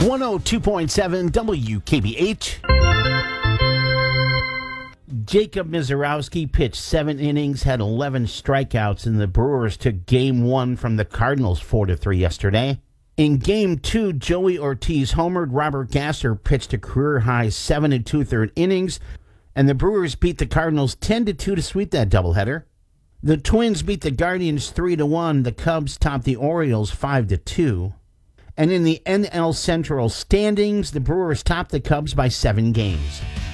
102.7 WKBH. Jacob Misiorowski pitched 7 innings, had 11 strikeouts, and the Brewers took Game 1 from the Cardinals 4-3 yesterday. In Game 2, Joey Ortiz homered. Robert Gasser pitched a career-high 7 2/3 innings, and the Brewers beat the Cardinals 10-2 to sweep that doubleheader. The Twins beat the Guardians 3-1. The Cubs topped the Orioles 5-2. And in the NL Central standings, the Brewers topped the Cubs by 7 games.